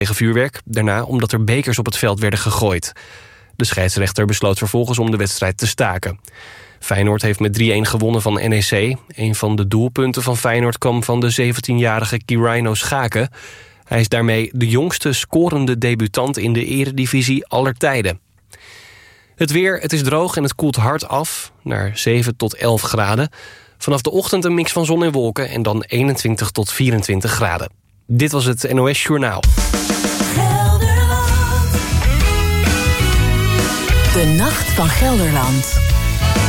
tegen vuurwerk, daarna omdat er bekers op het veld werden gegooid. De scheidsrechter besloot vervolgens om de wedstrijd te staken. Feyenoord heeft met 3-1 gewonnen van NEC. Een van de doelpunten van Feyenoord kwam van de 17-jarige Kiraino Schaken. Hij is daarmee de jongste scorende debutant in de eredivisie aller tijden. Het weer, het is droog en het koelt hard af, naar 7 tot 11 graden. Vanaf de ochtend een mix van zon en wolken en dan 21 tot 24 graden. Dit was het NOS Journaal. De Nacht van Gelderland.